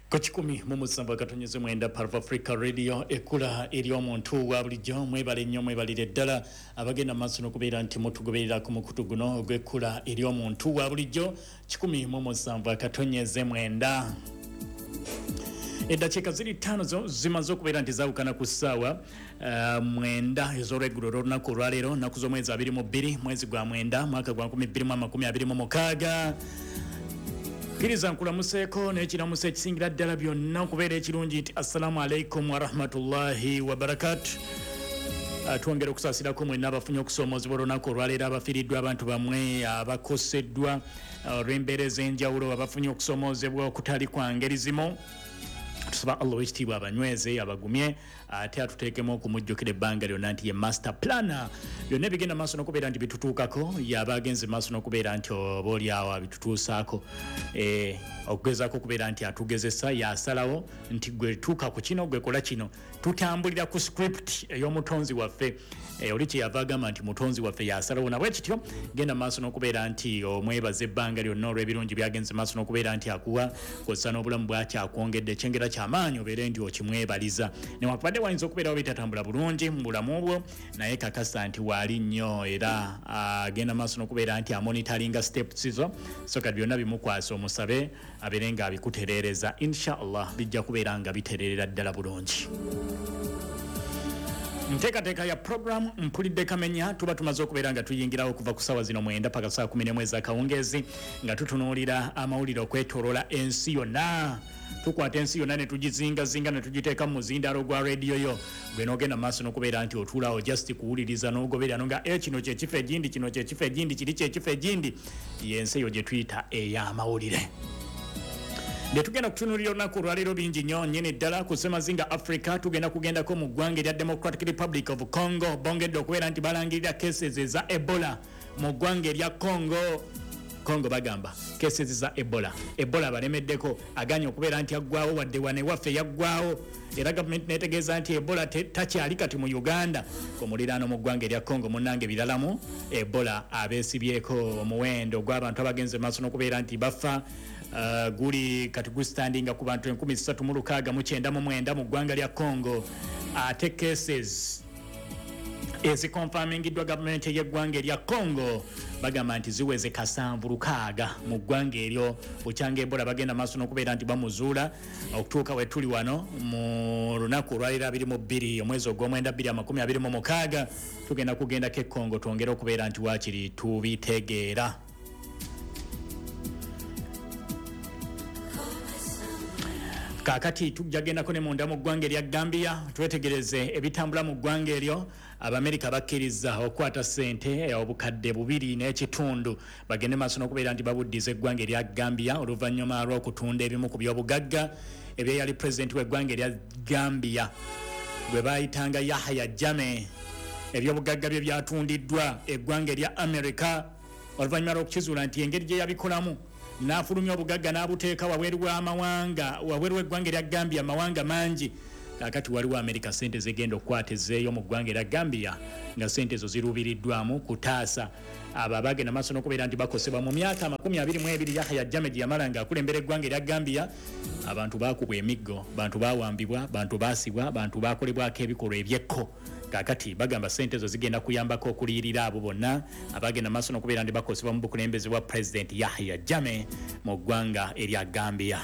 Kochikumi mumusamba katonyeze mwenda Part of Africa Radio ekula eri omuntu wa bulijjo mwebale nnyo mwebalire ddala abagenda maaso n'okubeera nti mutugoberera ku mukutu guno ogw'ekula eri omuntu wa bulijjo 1musamba katonyeze mwenda. Eddakiika ziri 5 zimaze okubeera nti zaawukana ku ssaawa mwenda ez'olweggulo olw'olunaku olwaleero nnaku z'omwezi 22 mwezi gwa mwenda mwaka gwa 2026. Kiriza nkulamuseeko n'ekiramuso ekisingira ddala byonna okubeera ekirungi nti assalamu alaikum wa rahmatullahi wa barakatuh. Twongera okusaasirako mwenna abafunye okusoomozebwa olunaku olwaleero abafiiriddwa abantu bamwe abakoseddwa olw'embeera ez'enjawulo abafunye okusoomozebwa okutali kwa ngeri zimu. Tusaba Allah wekitiibwa abanyweze abagumye ate atuteekemu okumujjukira ebbanga lyonna nti ye master planner byonna ebigenda maaso n'okubeera nti bitutuukako yaba agenze maaso n'okubeera nti oba oliawo abitutuusaako okugezaako okubeera nti atugezesa yasalawo nti gwe tuuka ku kino gwe kola kino tutambulira ku script ey'omutonzi waffe oli kyeyava agamba nti mutonzi waffe yasalawo nabwe kityo genda maaso n'okubeera nti omwebaza ebbanga lyonna olw'ebirungi byagenze maaso n'okubeera nti akuwa kozesa n'obulamu bwakyakwongedde ekyengera kyamaanyi obeere nti okimwebaliza newankubadde wayinza okubeerawo bitatambula bulungi mu bulamu bwo naye kakasa nti waali nnyo era agenda maaso n'okubeera nti amonitaringa steps zo so kati byonna bimukwasa omusabe abeere nga abikutereereza inshallah bijja kubeera nga bitereerera ddala bulungi. Nteekateeka ya program mpulidde kamenya tuba tumaze okubeera nga tuyingirawo okuva ku ssaawa zino 9 paka ssaawa 11 akawungeezi nga tutunuulira amawulire okwetooloola ensi yonna. Tukwata ensi yonna ne tugizingazinga ne tugiteeka mu muzindaalo gwa rediyo yo gwe n'ogenda maaso n'okubeera nti otuulaawo just kuwuliriza n'ogoberera nga kino kyekifo egindi kino kyekifo egindi kiri kyekifo egindi y'ensi eyo gye tuyita ey'amawulire. Nde tugenda kutunuulira olunaku olwaleero bingi nnyo nnyini ddala ku ssemazinga Africa tugenda kugendako mu ggwanga erya Democratic Republic of Congo bongedde okubeera nti balangirira cases eza Ebola mu ggwanga erya Congo bagamba cases za Ebola balemeddeko aganye okubeera nti yaggwawo wadde wane waffe yaggwawo era gavumenti netegeeza nti Ebola takyali kati mu Uganda ku muliraano mu ggwanga erya Congo munnange biralamu Ebola abeesibyeko omuwendo gw'abantu abagenze maaso n'okubeera nti bafa guli kati gustandinga ku bantu 1369 mu ggwanga lya Congo ate cases ezikonfamingiddwa gavumenti y'eggwanga erya Congo bagamba nti ziweze 76 mu ggwanga eryo bukyanga Ebola bagenda maaso n'okubeera nti bamuzuula okutuuka we tuli wano mu lunaku olwaleero 22 omwezi ogw'omwenda 2026 tugenda kugendako e Congo twongere okubeera nti waakiri tubitegeera. Kakati tujagendako ne munda mu ggwanga erya Gambia twetegereze ebitambula mu ggwanga eryo Abamerika bakkiriza okwata ssente obukadde 2.5 bagende maaso n'okubeera nti babuddiza eggwanga erya Gambia oluvannyuma lw'okutunda ebimu ku by'obugagga ebyeyali pulezidenti w'eggwanga erya Gambia gwe baayitanga Yahya Jammeh eby'obugagga bye byatundiddwa eggwanga erya Amerika oluvannyuma lw'okukizuula nti engeri gye yabikolamu n'afulumya obugagga n'abuteeka wabweru w'amawanga wabweru w'eggwanga erya Gambia amawanga mangi. Kakati waliwo Amerika ssente zigenda okukwata ezeeyo mu ggwanga erya Gambia nga ssente ezo ziruubiriddwamu kutaasa abo abagenda maaso n'okubeera nti bakosebwa mu myaka 22 Yahya Jammeh gye yamala nga akulembera eggwanga erya Gambia. Abantu baakubwa emiggo, bantu baawambibwa, bantu baasibwa, bantu baakolebwako ebikolwa ebyekko. Kakati bagamba ssente ezo zigenda kuyambako okuliyirira abo bonna abagenda maaso n'okubeera nti bakosebwa mu bukulembeze bwa President Yahya Jammeh mu ggwanga erya Gambia.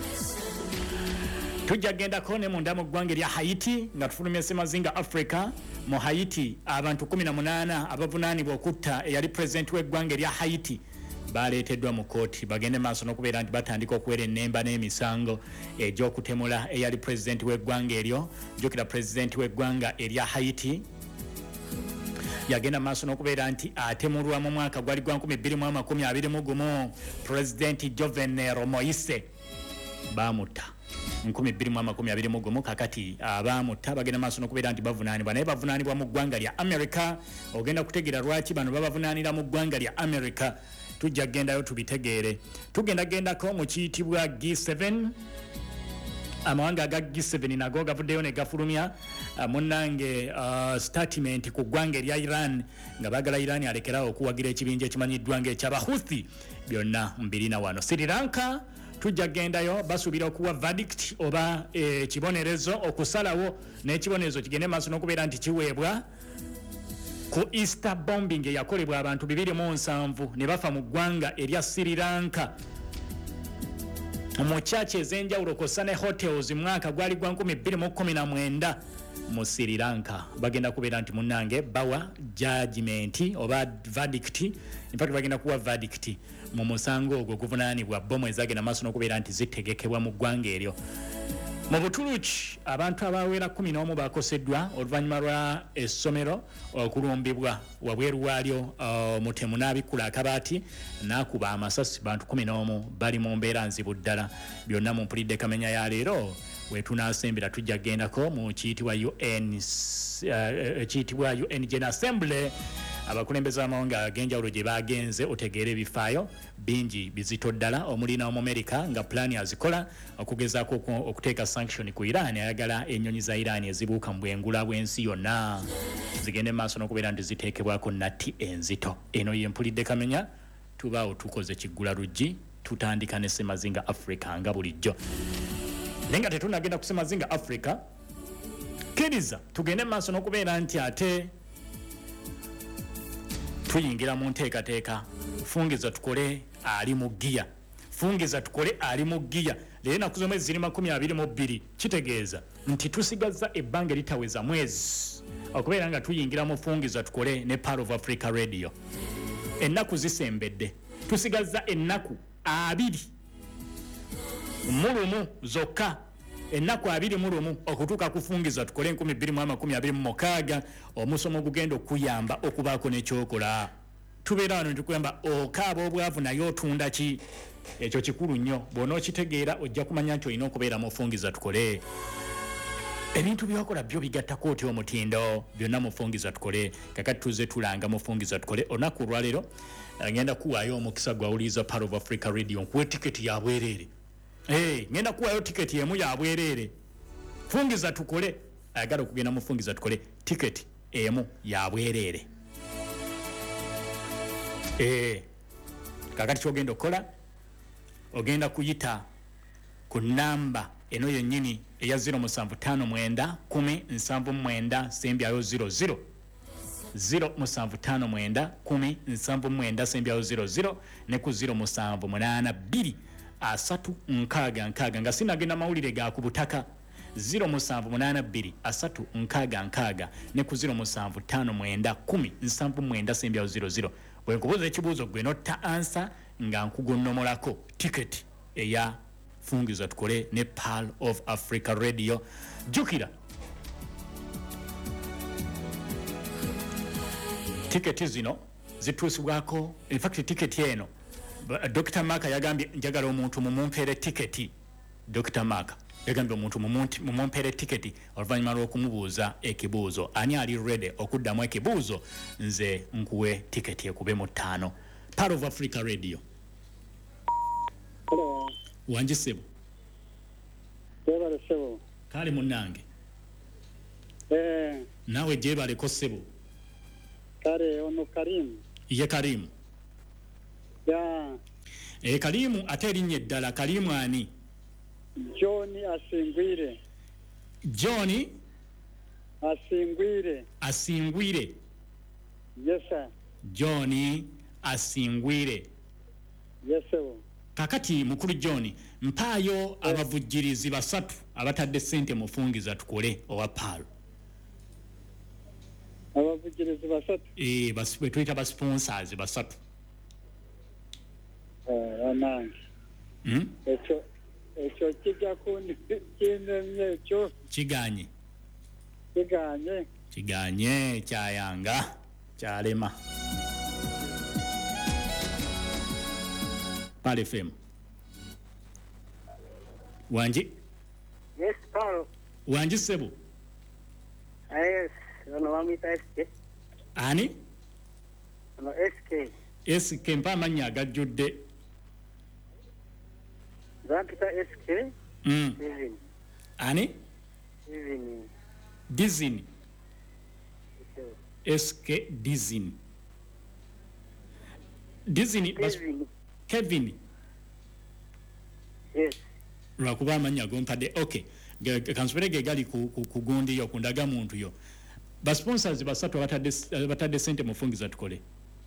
Tujja gendako ne munda mu ggwanga erya Haiti nga tufulumya ssemazinga Africa. Mu Haiti abantu 18 abavunaanibwa okutta eyali President w'eggwanga erya Haiti baleeteddwa mu kooti bagende maaso n'okubeera nti batandika okuwera ennemba n'emisango egy'okutemula eyali President w'eggwanga eryo. Jjukira President w'eggwanga erya Haiti yagenda maaso n'okubeera nti atemulwa mu mwaka gwali gwa 2021 President Jovenel Moise baamutta 2021 kakati abaamutta bagenda maaso n'okubeera nti bavunaanibwa naye bavunaanibwa mu ggwanga lya America. Ogenda kutegeera lwaki bano babavunaanira mu ggwanga lya America tujja gendayo tubitegeere. Tugenda gendako mu kiyitibwa G7 amawanga aga G7 nago gavuddeyo ne gafulumya munnange statement ku ggwanga erya Iran nga bagala Iran alekerawo okuwagira ekibinja ekimanyiddwa ng'eky'Abahuthi byonna mbirina wano. Sri Lanka tujja gendayo basuubira okuwa verdict oba ekibonerezo okusalawo n'ekibonerezo kigende maaso n'okubeera nti kiweebwa ku Easter bombing eyakolebwa abantu 207 ne bafa mu ggwanga erya Sri Lanka mu church ez'enjawulo kosa ne hotels mwaka gwali gwa 2019 mu Sri Lanka. Bagenda kubeera nti munnange bawa judgment oba verdict, in fact bagenda kuwa verdict mu musango ogwo guvunaanibwa bomu ezagenda maaso n'okubeera nti zitegekebwa mu ggwanga eryo. Mu Butuluki abantu abawera 11 bakoseddwa oluvannyuma lwa essomero okulumbibwa wabweru waalyo mutemu n'abikkula akabaati n'akuba amasasi bantu 11 bali mu mbeera nzibu ddala. Byonna mu mpulidde kamenya ya leero wetunaasembera tujja gendako mu kiyitibwa UN General Assembly. Abakulembeze b'amawanga ag'enjawulo gye bagenze otegeera ebifaayo bingi bizito ddala omulina Omumerica nga pulaani azikola okugezaako okuteeka sanction ku Iran. Ayagala ennyonyi za Iran ezibuuka mu bwengula bw'ensi yonna zigende maaso n'okubeera nti ziteekebwako natti enzito. Eno y'empulidde kamenya, tubaawo tukoze kiggula luggi tutandika ne Semazinga Africa nga bulijjo. Naye nga tetunagenda ku Semazinga Africa, kkiriza tugende maaso n'okubeera nti ate tuyingira mu nteekateeka. Fungiza tukole ali mu giya, fungiza tukole ali mu giya. Leero ennaku z'omwezi ziri 22 kitegeeza nti tusigazza ebbanga litaweza mwezi okubeera nga tuyingira mu fungiza tukole ne Pearl of Africa Radio. Ennaku zisembedde, tusigazza ennaku 2 mulumu zokka, ennaku 2 mulumu okutuuka kufungiza tukole 2026 omusomo gugenda okuyamba okubaako n'ekyokola. Tubeera wano tukuyamba okaaba obwavu naye otunda ki? Ekyo kikulu nnyo. Bw'onookitegeera ojja kumanya nti olina okubeera mu fungiza tukole. Ebintu byokola byo bigattako otya omutindo, byonna mu fungiza tukole. Kakati tuze tulanga mu fungiza tukole. Olunaku olwaleero ngenda kuwaayo omukisa gwawuliriza Pearl of Africa Radio nkuwe tiketi ya bwereere. Ngenda kuwaayo tiketi emu ya bwereere. Fungiza tukole, ayagala okugenda mu fungiza tukole, tiketi emu ya bwereere. Kakati kyogenda okukola, ogenda kuyita ku namba eno yennyini eya 0759 1079 0759 1079 ne ku 0782 366 nga sinagenda mawulire ga ku butaka. 0782 366 ne ku 0759 1079 bwe nkubuuza ekibuuzo gwe notta ansa nga nkugonnomolako tiketi eya fungiza tukole ne Pearl of Africa Radio. Jukira tiketi zino zituusibwako, in fact tiketi eno Dr. Maka yagambye njagala omuntu mumumpere tiketi. Dr. Maka yagambye omuntu mumumpere tiketi oluvannyuma lw'okumubuuza ekibuuzo. Ani ali ready okuddamu ekibuuzo? Nze nkuwe tiketi ekube mu 5. Pearl of Africa Radio. Hello. Wanji sebo. Jebale sebo. Kale munnange. Nawe jebale ko sebo. Kale ono Karimu. Ye Karimu. Ya. Karimu ate erinnya eddala Karimu ani? John Asingwire. John Asingwire. Asingwire. Yes sir. John Asingwire. Yes sir. Kakati mukulu John, mpaayo abavujjirizi basatu abatadde ssente mu fungiza tukole owa Pearl. Abavujjirizi basatu? Bwe tuyita ba sponsors basatu. Anange. Ekyo kijja kundikinemye ekyo. Kiganye. Kyayanga kyalema. Pearl FM. Wanji? Yes, Paul. Wanji sebo? Yes, ono wamwita SK. Ani? Ono SK. SK mpa amannya agajjudde. Zampita SK. Dizini. Ani? Dizini. SK Dizini. Kevin. lwakuba amanya gompadde. Okay, kansobere gali ku gundi yo kundaga muntu yo. Ba sponsors basatu abatadde sente mufungiza tukole.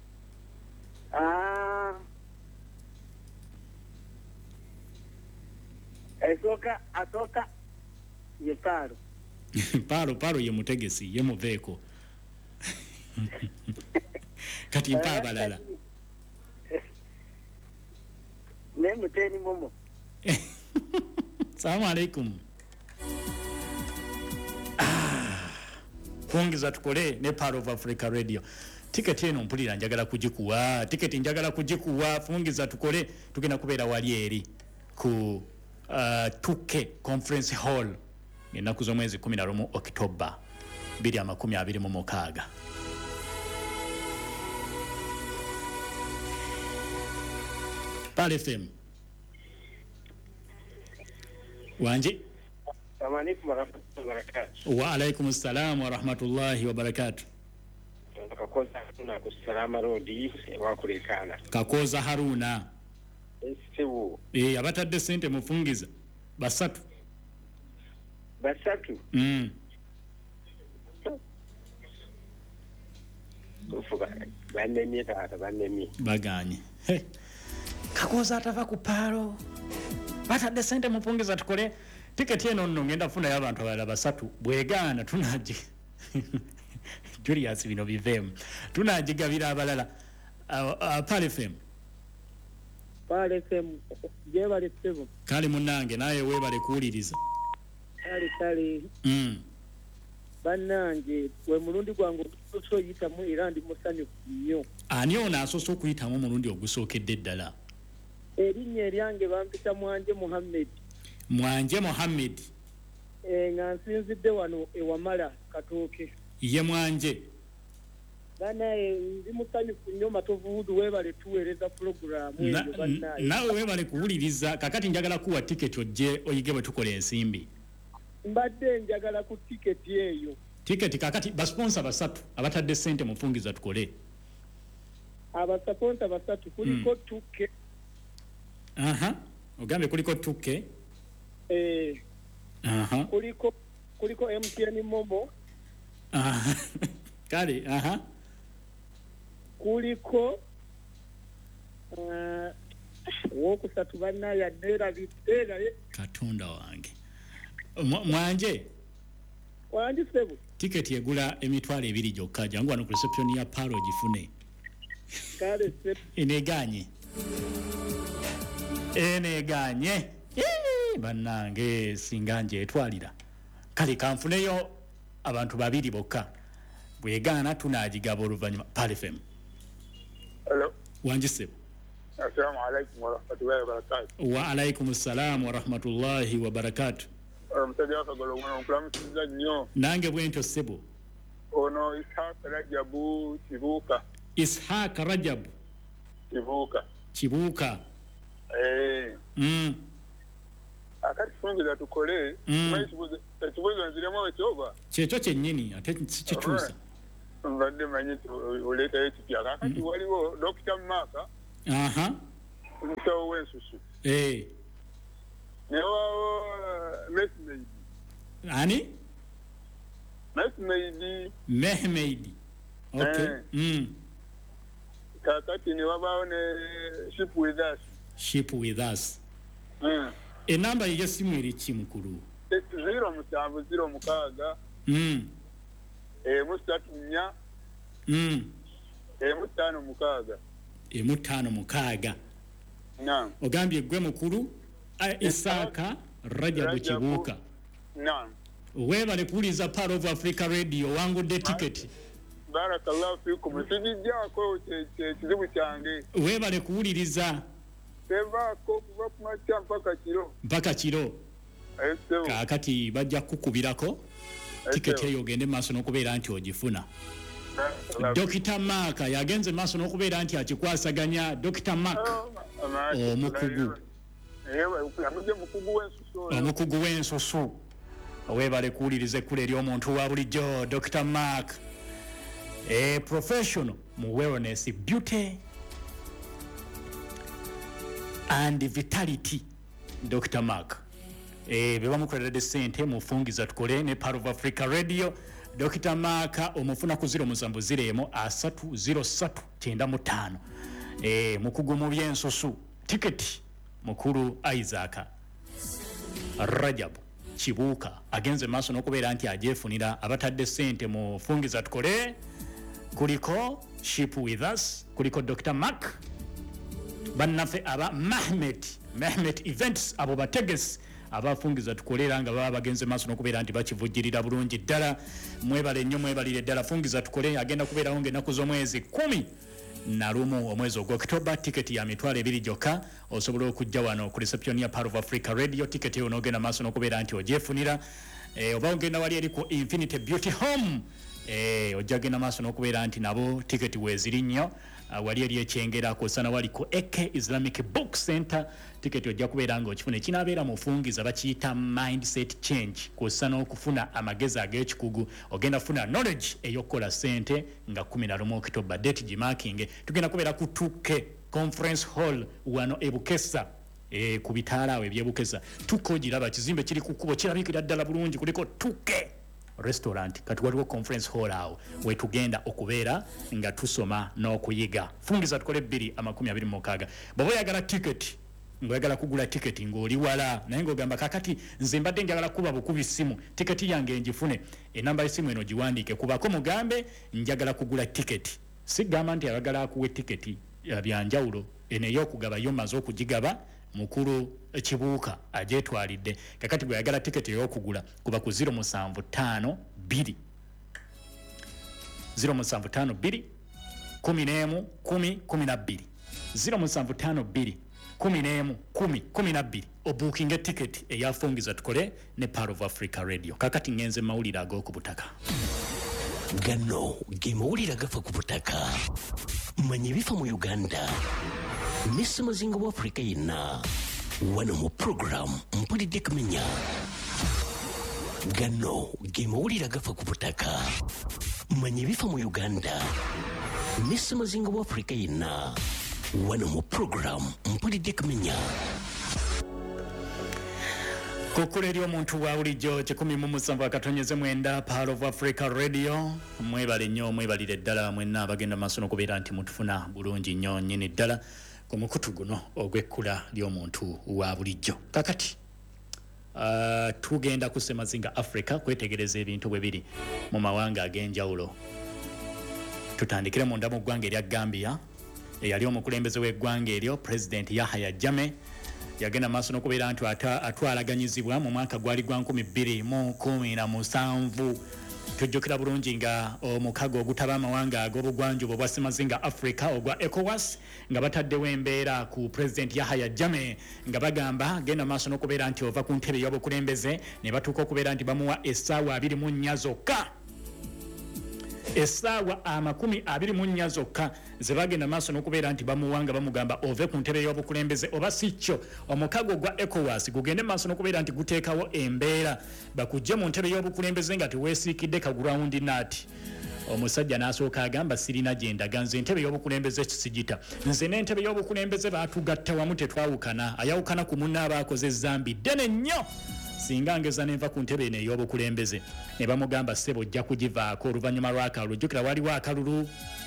Atoka ye Paro ye mutegesi ye muveeko. Kati mpa abalala. Ne muteni momo. Assalamu alaikum. Fungiza tukole ne Power of Africa Radio. Ticket eno mpulira njagala kugikuwa. Ticket njagala kugikuwa. Fungiza tukole tugenda kubeera wali eri ku Tuke Conference Hall ennaku z'omwezi 11 October 2026. Pale FM wanje. Assalamu alaykum wa rahmatullahi wa barakatuh. Wa alaykum assalam wa rahmatullahi wa barakatuh. Kakoza Haruna kusalama rodi wakulekana. Kakoza Haruna. Esibu. Abatadde sente mufungiza basatu. Ufuga bannemye tata bannemye. Baganye. Kakoza atava ku Paro. Batadde sente mufungiza tukole. Ticket eno nno ngenda funa y'abantu abalala basatu bwegaana tunaji. Julius bino bivemu. Tunajigabira abalala. Pale FM. Pale FM jebale sebo. Kali munange naye webale kuwuliriza. Kali. Bannange we mulundi gwangu so yita mu Irandi musanyu nnyo. Ani ona asoso kuyitamu mulundi ogusookedde ddala. Erinnya eryange bampita Mwanje Mohammed. Nga nsinzidde wano ewamala Katooke. Ye Mwanje. Banaye ndi musanyufu nnyo Matovuudu webale tuweereza program eyo banaye. Nawe webale kuwuliriza kakati njagala kuwa ticket ojje oyige bwe tukola ensimbi. Mbadde njagala ku ticket eyo. Ticket kakati basponsor basatu abatadde sente mufungiza tukole. Abasponsor basatu kuliko Tuke. Ogambe kuliko Tuke. Kuliko MTN Momo. Kale, Kuliko wokusatu banna ya dera bitera Katonda wange. Mwanje sebo. Ticket yegula emitwalo 2 gyokka jangu wano ku reception ya Paro gifune. Kale sebo. Eneganye. Bannange singanje etwalira. Kale kanfuneyo abantu babiri bokka. Bwegaana tunajigaba oluvannyuma. Pale FM. Hello. Wanje sebo. Assalamu alaikum wa rahmatullahi wa barakatuh. Wa alaikum assalam wa rahmatullahi wa barakatuh. Mtaja wakagolo mwana mkulamusiza nnyo. Nange bwento sebo. Ono Ishaq Rajabu Kibuka. Ishaq Rajabu Kibuka. Akati fungiza tukole. Ekibuzo nziremu ekyoba. Kyekyo kyennyini ate kituusa. Mbadde manyi oleeta ekipya. Akati waliwo Dr. Maka. Musawo w'ensusu. Newawo Mesmeidi. Ani? Mehmeidi. Okay. Kakati ne wabaawo ne Ship with us. Enamba ye simu eri ki mukulu? 07006. Musatunya. 56. Naam. Ogambye gwe mukulu Isaka Rajabu Kibuka. Naam. Webale kuwuliza Power of Africa Radio wangudde ticket. Barakallahu fikum. Sijijjako kizibu kyange. Webale kuwuliriza. Sevako kuva kumakya mpaka kiro. Kakati bajja kukubirako ticket eyo ogende maaso n'okubeera nti ogifuna. Dr. Mark yagenze maaso n'okubeera nti akikwasaganya. Dr. Mark omukugu w'ensusu. Webale kuwuliriza ekkulu ery'omuntu wa bulijjo Dr. Mark, a professional mu wellness, beauty and vitality. Dr. Mark bebamukolerera ssente mufungiza tukole ne Part of Africa Radio. Dr. Maka omufuna ku 070 30395 mukugu mu byensusu tiketi mukuru Isaac Rajab Kibuuka agenze maaso n'okubeera nti ajefunira abatadde ssente mu fungiza tukole. Kuliko Ship with Us, kuliko Dr. Mark bannafe aba Mehmet Events abo bategesi abafungiza tukolera nga baba bagenze maaso n'okubeera nti bakivujjirira bulungi ddala. Mwebale nnyo mwebalire ddala. Fungiza tukole agenda kubeerawo ng'ennaku z'omwezi 11 omwezi ogw'October. Tiketi ya mitwalo 2 gyokka. Osobola okujja wano ku reception ya Part of Africa Radio. Tiketi eyo n'ogenda maaso n'okubeera nti ogyefunira. Oba ogenda wali eri ku Infinity Beauty Home ojja genda maaso n'okubeera nti nabo tiketi weeziri nnyo. Wali eri ekyengera kw'osana wali ku Eke Islamic Book Center. Tiketi ojja kubeera ng'okifuna ekinabeera mufungiza bakiyita mindset change kw'osana okufuna amagezi ag'ekikugu. Ogenda kufuna knowledge ey'okukola ssente nga 11 October date gimakinge. Tugenda kubeera ku Tuke Conference Hall wano e Bukesa. Ku bitaala awo ebyebukesa Tuke ogiraba kizimbe kiri ku kkubo kirabikira ddala bulungi kuliko Tuke restaurant kati waliwo conference hall awo wetugenda okubeera nga tusoma n'okuyiga. Fungiza tukole 226 bw'oba oyagala tiketi ng'oyagala kugula tiketi ng'oli wala naye ng'ogamba kakati nze mbadde njagala kuba bukubi simu tiketi yange njifune enamba y'essimu eno giwandiike kubako mugambe njagala kugula tiketi. Sigamba nti ayagala akuwe tiketi byanjawulo eno ey'okugaba yo maze okugigaba mukulu Kibuuka ajetwalidde. Kakati bwe yagala tiketi ey'okugula kuba ku 075 2 075 2 11 10 12 075 2 11 10 12 obukinge tiketi eyafungiza tukole ne Part of Africa Radio. Kakati ngenze mawulire ag'oku butaka. Gano ge mawulire agafa ku butaka. Manyi bifa mu Uganda Mr. Mazinga wa Afrika yina wano mu program mpulidde kumenya. Gano ge mawulire agafa ku butaka. Manyi bifa mu Uganda Mr. Mazinga wa Afrika yina wano mu program mpulidde kumenya. Kukule eri omuntu wa bulijjo 107.9 Part of Africa Radio. Mwebale nnyo mwebalire ddala mwenna abagenda maaso n'okubeera nti mutufuna bulungi nnyo nnyini ddala ku mukutu guno ogw'ekkula ly'omuntu wa bulijjo. Kakati tugenda ku Ssemazinga Africa kwetegereza ebintu bwe biri mu mawanga ag'enjawulo. Tutandikire munda mu ggwanga erya Gambia eyali omukulembeze w'eggwanga eryo President Yahya Jammeh yagenda maaso n'okubeera nti atwalaganyizibwa mu mwaka gwali gwa 2017. Tujjukira bulungi nga omukago ogutaba amawanga ag'obugwanjuba obwa Ssemazinga Africa ogwa ECOWAS nga bataddewo embeera ku President Yahya Jammeh nga bagamba genda maaso n'okubeera nti ova ku ntebe y'obukulembeze ne batuuka okubeera nti bamuwa essaawa 24 zokka. Essaawa 24 zokka ze bagenda maaso n'okubeera nti bamuwanga bamugamba ove ku ntebe y'obukulembeze oba si kyo omukago gwa ECOWAS gugende maaso n'okubeera nti guteekawo embeera bakujje mu ntebe y'obukulembeze nga teweesiikidde kagulawundi naati. Omusajja n'asooka agamba sirina gye ndaga nze entebe y'obukulembeze kisigita nze n'entebe y'obukulembeze baatugatta wamu tetwawukana ayawukana ku munna abaakoze ezambi ddene nnyo singa ngeza nenva ku ntebe ey'obukulembeze ne bamugamba ssebo ojja kugivaako oluvannyuma lw'akalulu. Jjukira waliwo akalulu